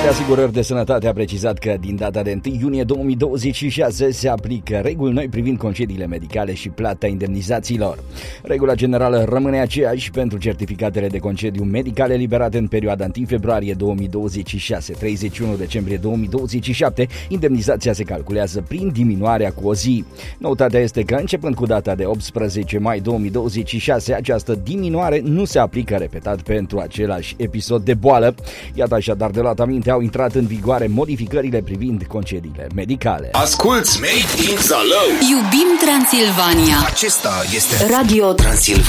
Asigurări de Sănătate a precizat că din data de 1 iunie 2026 se aplică reguli noi privind concediile medicale și plata indemnizațiilor. Regula generală rămâne aceeași pentru certificatele de concediu medical eliberate în perioada 1 februarie 2026-31 decembrie 2027. Indemnizația se calculează prin diminuarea cu o zi. Noutatea este că începând cu data de 18 mai 2026, această diminuare nu se aplică repetat pentru același episod de boală. Iată așadar, de luat aminte, au intrat în vigoare modificările privind concediile medicale. Asculți Made in Zalău. Iubim Transilvania. Acesta este Radio Transilvania.